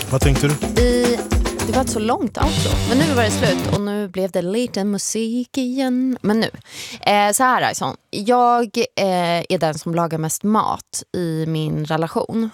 Vad tänkte du? Det var ett så långt outro. Men nu var det slut och nu blev det lite musik igen. Men nu, så här alltså. Jag är den som lagar mest mat i min relation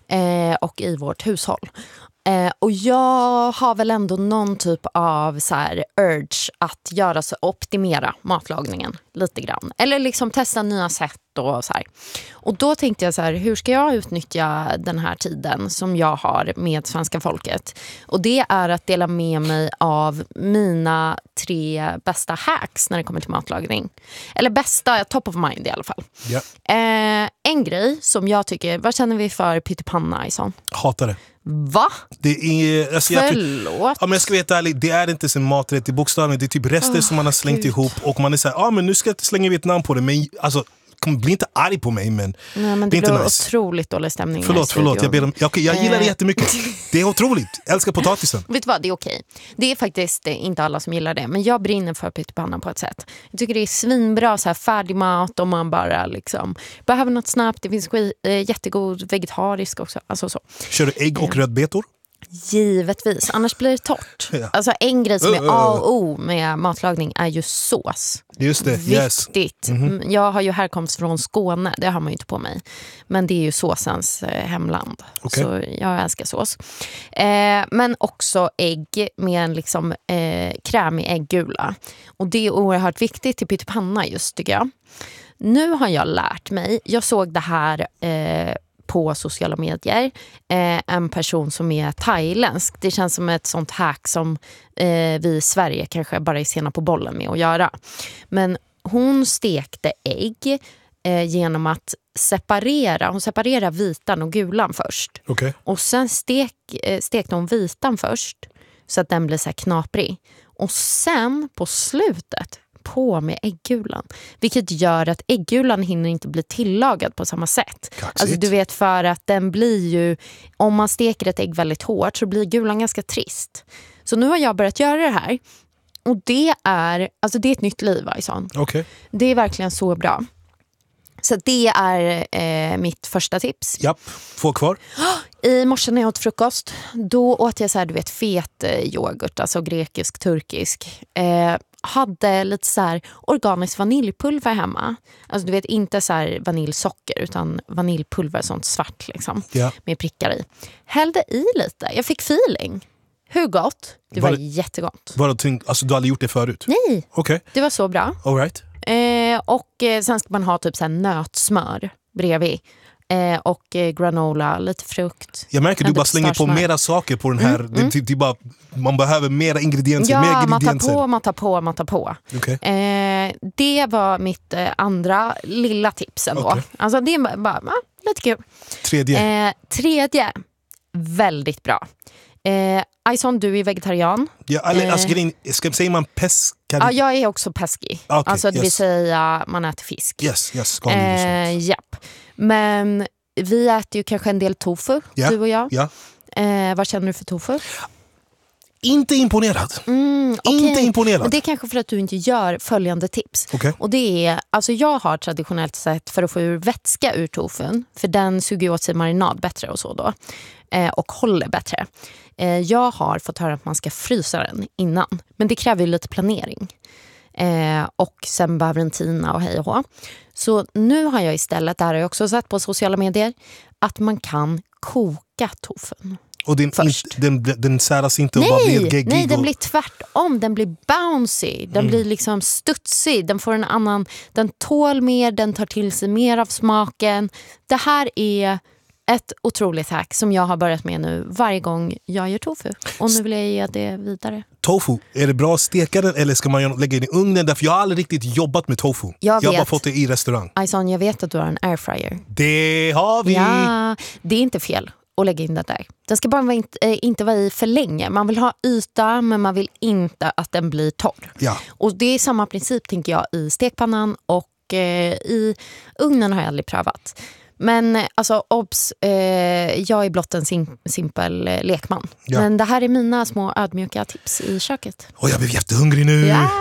och i vårt hushåll. Och jag har väl ändå någon typ av så här urge att göra så, optimera matlagningen lite grann. Eller liksom testa nya sätt och så här. Och då tänkte jag så här, hur ska jag utnyttja den här tiden som jag har med svenska folket? Och det är att dela med mig av mina 3 bästa hacks när det kommer till matlagning. Eller bästa, top of mind i alla fall. Yeah. En grej som jag tycker, vad känner vi för pyttipanna i sån? Hatar det. Va? Det är, alltså, Förlåt. men jag ska vara helt ärlig, det är inte sin maträtt i bokstaven. Det är typ rester som man har slängt ihop. Och man är såhär, men nu ska jag slänga Vietnam på det. Men alltså, bli inte arg på mig, men nej, men det blir nice. Otroligt dålig stämning. Förlåt, jag gillar det jättemycket. Det är otroligt, jag älskar potatisen. Vet du vad, det är okej. Det är faktiskt inte alla som gillar det. Men jag brinner för pyttipanna på ett sätt. Jag tycker det är svinbra, så här färdig mat. Om man bara liksom behöver något snabbt. Det finns jättegod vegetarisk också, alltså så. Kör du ägg och rödbetor? Givetvis, annars blir det torrt. Ja. Alltså en grej som är A och O med matlagning är ju sås. Just det, viktigt. Jag har ju härkomst från Skåne, det har man ju inte på mig. Men det är ju såsens hemland. Okay. Så jag älskar sås. Men också ägg med en liksom krämig äggula. Och det är oerhört viktigt till pyttipanna just, tycker jag. Nu har jag lärt mig, jag såg det här på sociala medier, en person som är thailändsk. Det känns som ett sånt hack som vi i Sverige kanske bara är sena på bollen med att göra. Men hon stekte ägg genom att separera vitan och gulan först. Okay. Och sen stekte hon vitan först så att den blir så här knaprig. Och sen på slutet på med äggulan. Vilket gör att äggulan hinner inte bli tillagad på samma sätt. Kaxigt. Alltså du vet, för att den blir ju, om man steker ett ägg väldigt hårt så blir gulan ganska trist. Så nu har jag börjat göra det här. Och det är ett nytt liv, Ison. Okay. Det är verkligen så bra. Så det är mitt första tips. Japp, 2 kvar. I morse när jag åt frukost, då åt jag så här, du vet, fet yoghurt, alltså grekisk, turkisk. Hade lite så här organiskt vaniljpulver hemma. Alltså du vet, inte så här vaniljsocker utan vaniljpulver, sånt svart liksom, med prickar i. Hällde i lite, jag fick feeling. Hur gott? Det var jättegott. Alltså du har aldrig gjort det förut? Nej, okay. Det var så bra. All right. Och sen ska man ha typ så här nötsmör bredvid. Och granola, lite frukt. Jag märker du bara slänger på mera saker på den här. Det bara, man behöver mera ingredienser. Ja, mer ingredienser. man tar på. Okay. Det var mitt andra lilla tips ändå. Okay. Alltså det är bara lite kul. Tredje, väldigt bra. Ison, du är vegetarian. Ja, alltså, säger man pescari? Ja, jag är också pesky. Okay, alltså det vill säga man äter fisk. Yes. Japp. Men vi äter ju kanske en del tofu, du och jag. Ja. Vad känner du för tofu? Inte imponerad. Okay. Inte imponerad. Men det är kanske för att du inte gör följande tips. Okay. Och det är, alltså jag har traditionellt sett för att få ur vätska ur tofun, för den suger åt sig marinad bättre och så då. Och håller bättre. Jag har fått höra att man ska frysa den innan. Men det kräver ju lite planering. Och sen behöver den tina och hej och hå. Så nu har jag istället, där har jag också sett på sociala medier, att man kan koka tofun. Och den säras inte och bara blir geggig? Nej, den blir tvärtom. Den blir bouncy. Den blir liksom studsig. Den får en annan, den tål mer, den tar till sig mer av smaken. Det här är ett otroligt hack som jag har börjat med nu varje gång jag gör tofu. Och nu vill jag ge det vidare. Tofu, är det bra att steka den eller ska man lägga in i ugnen? Därför jag har aldrig riktigt jobbat med tofu. Jag har bara fått det i restaurang. Ison, jag vet att du har en airfryer. Det har vi! Ja, det är inte fel att lägga in det där. Den ska bara inte vara i för länge. Man vill ha yta, men man vill inte att den blir torr. Ja. Och det är samma princip, tänker jag, i stekpannan och i ugnen har jag aldrig prövat. Men alltså, obs, jag är blott en simpel lekman. Ja. Men det här är mina små ödmjuka tips i köket. Och jag blir jättehungrig nu. Ja.